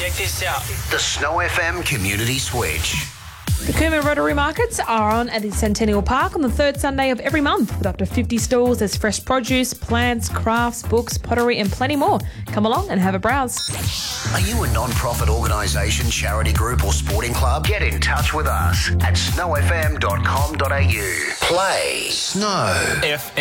Check this out. The Snow FM Community Switch. The Cooma Rotary Markets are on at the Centennial Park on the third Sunday of every month with up to 50 stalls. There's fresh produce, plants, crafts, books, pottery and plenty more. Come along and have a browse. Are you a non-profit organisation, charity group or sporting club? Get in touch with us at snowfm.com.au. Play Snow